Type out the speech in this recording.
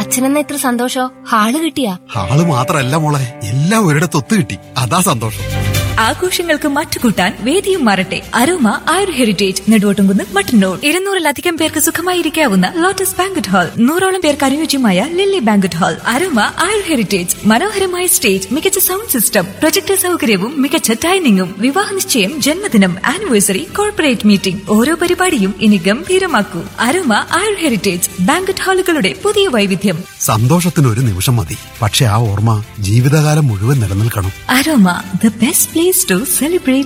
അച്ഛനെന്ന ഇത്ര സന്തോഷോ? ഹാള് കിട്ടിയാ? ഹാള് മാത്രല്ല മോളെ, എല്ലാം ഒരിടത്ത് ഒത്തു കിട്ടി, അതാ സന്തോഷം. ആഘോഷങ്ങൾക്ക് മാറ്റുകൂട്ടാൻ വേദിയും മാറട്ടെ. അരോമ ആയുർ ഹെറിറ്റേജ് നെടുവോട്ടുംകുന്ന് മട്ടന്നൂർ. 200-ലധികം പേർക്ക് സുഖമായിരിക്കാവുന്ന ലോട്ടസ് ബാങ്കറ്റ് ഹാൾ, 100ഓളം പേർക്ക് അനുയോജ്യമായ ലില്ലി ബാങ്കറ്റ് ഹാൾ. അരോമ ആയുർ ഹെറിറ്റേജ് മനോഹരമായ സ്റ്റേജ്, മികച്ച സൗണ്ട് സിസ്റ്റം, പ്രൊജക്ടർ സൗകര്യവും മികച്ച ഡൈനിങ്ങും. വിവാഹ നിശ്ചയം, ജന്മദിനം, ആനിവേഴ്സറി, കോർപ്പറേറ്റ് മീറ്റിംഗ്, ഓരോ പരിപാടിയും ഇനി ഗംഭീരമാക്കൂ. അരോമ ആയുർ ഹെറിറ്റേജ് ബാങ്കറ്റ് ഹാളുകളുടെ പുതിയ വൈവിധ്യം. സന്തോഷത്തിന് ഒരു നിമിഷം മതി, പക്ഷെ ആ ഓർമ്മ ജീവിതകാലം മുഴുവൻ നിലനിൽക്കണം. Aroma, the best place to celebrate